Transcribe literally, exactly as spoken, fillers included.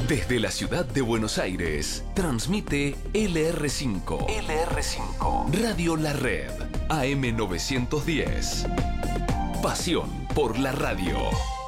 Desde la ciudad de Buenos Aires, transmite L R cinco. L R cinco. Radio La Red, A M novecientos diez. Pasión por la radio.